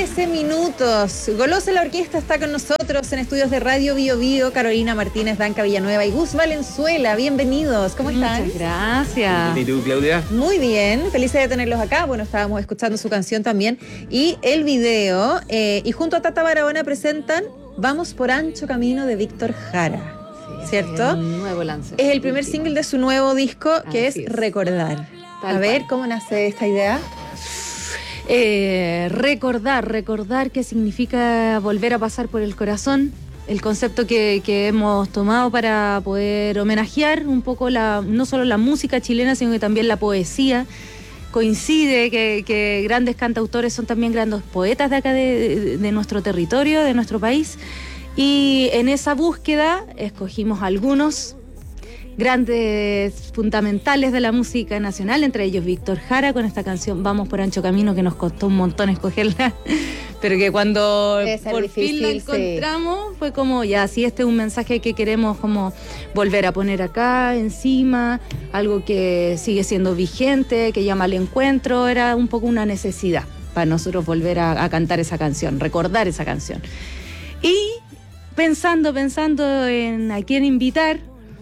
13 minutos. Golosa la Orquesta está con nosotros en estudios de Radio Bio Bio. Carolina Martínez, Danca Villanueva y Gus Valenzuela. Bienvenidos. ¿Cómo están? Muchas gracias. ¿Y tú, Claudia? Muy bien. Felices de tenerlos acá. Bueno, estábamos escuchando su canción también y el video. Y junto a Tata Barahona presentan Vamos por Ancho Camino de Víctor Jara. ¿Cierto? Un nuevo lance. Es el primer single de su nuevo disco, que es Así es. Recordar. Tal A ver, cual. ¿cómo nace esta idea? Recordar qué significa volver a pasar por el corazón, el concepto que hemos tomado para poder homenajear un poco no solo la música chilena, sino que también la poesía. Coincide que grandes cantautores son también grandes poetas de acá de nuestro territorio, de nuestro país, y en esa búsqueda escogimos algunos grandes fundamentales de la música nacional, entre ellos Víctor Jara con esta canción Vamos por Ancho Camino, que nos costó un montón escogerla, pero que cuando por fin la encontramos fue como, ya, sí, este es un mensaje que queremos como volver a poner acá encima, algo que sigue siendo vigente, que llama al encuentro, era un poco una necesidad para nosotros volver a cantar esa canción, recordar esa canción. Y pensando en a quién invitar,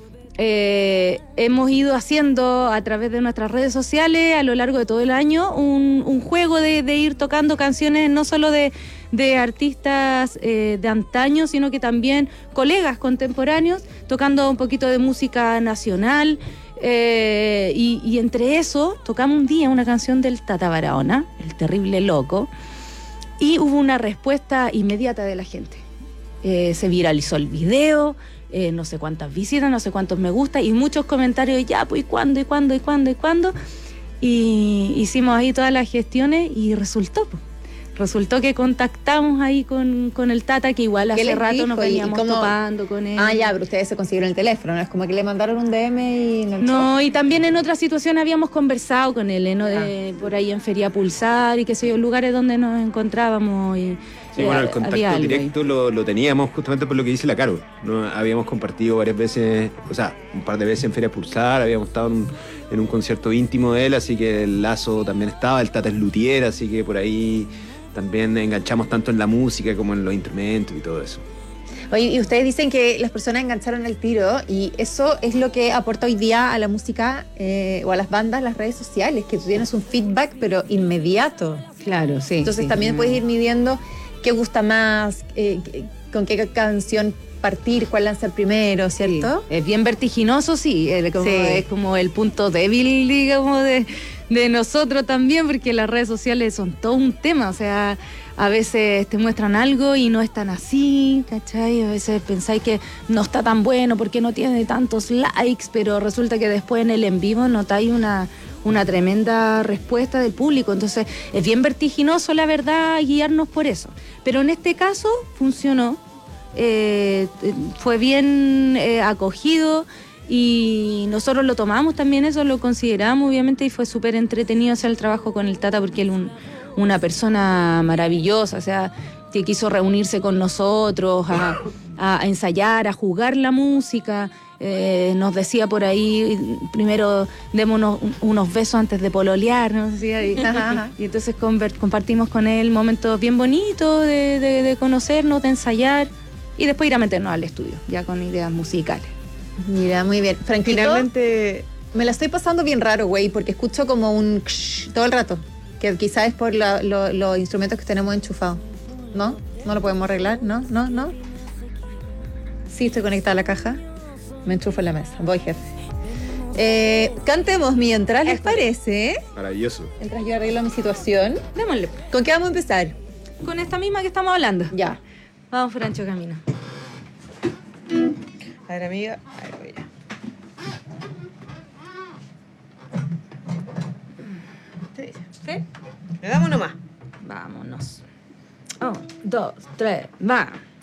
hemos ido haciendo a través de nuestras redes sociales a lo largo de todo el año un juego de ir tocando canciones no solo de artistas de antaño, sino que también colegas contemporáneos, tocando un poquito de música nacional, y entre eso tocamos un día una canción del Tata Barahona, El Terrible Loco, y hubo una respuesta inmediata de la gente. Se viralizó el video, no sé cuántas visitas, no sé cuántos me gusta y muchos comentarios, ya, pues, ¿y cuándo? Y hicimos ahí todas las gestiones y resultó que contactamos ahí con el Tata, que igual hace rato nos veníamos topando con él. Ah, ya, pero ustedes se consiguieron el teléfono, ¿no? Es como que le mandaron un DM y no, y también en otra situación habíamos conversado con él, ¿no? Por ahí en Feria Pulsar y qué sé yo, lugares donde nos encontrábamos y Sí, bueno, el contacto directo lo teníamos justamente por lo que dice la Caro. ¿No? Habíamos compartido varias veces, o sea, un par de veces en Feria Pulsar, habíamos estado en un concierto íntimo de él, así que el lazo también estaba, el Tata es luthier, así que por ahí también enganchamos tanto en la música como en los instrumentos y todo eso. Oye, y ustedes dicen que las personas engancharon el tiro y eso es lo que aporta hoy día a la música o a las bandas, las redes sociales, que tú tienes un feedback pero inmediato. Claro, sí. Entonces sí, también puedes ir midiendo qué gusta más, con qué canción partir, cuál lanzar primero, ¿cierto? Sí. Es bien vertiginoso, sí. Es como el punto débil, digamos, de nosotros también, porque las redes sociales son todo un tema. O sea, a veces te muestran algo y no es tan así, ¿cachai? A veces pensáis que no está tan bueno porque no tiene tantos likes, pero resulta que después en el en vivo notáis una tremenda respuesta del público. Entonces es bien vertiginoso, la verdad, guiarnos por eso. Pero en este caso funcionó, fue bien acogido y nosotros lo tomamos también, eso lo consideramos obviamente, y fue súper entretenido hacer el trabajo con el Tata porque él es una persona maravillosa, o sea, que quiso reunirse con nosotros a ensayar, a jugar la música. Nos decía por ahí, primero démonos unos besos antes de pololear, ¿no? Decía, y entonces compartimos con él momentos bien bonitos de conocernos, de ensayar y después ir a meternos al estudio, ya con ideas musicales. Mira, muy bien. Franquito, finalmente me la estoy pasando bien raro, güey, porque escucho como un todo el rato, que quizás es por los instrumentos que tenemos enchufados. ¿No? ¿No lo podemos arreglar? ¿No? Sí, estoy conectada a la caja. Me enchufo en la mesa. Voy, jefe. Cantemos mientras, ¿les parece? Maravilloso. Mientras yo arreglo mi situación. Démosle. ¿Con qué vamos a empezar? Con esta misma que estamos hablando. Ya. Vamos por Ancho Camino. A ver, amiga. A ver, voy ya. ¿Sí? Le damos uno más. Vámonos. 1, 2, 3, va.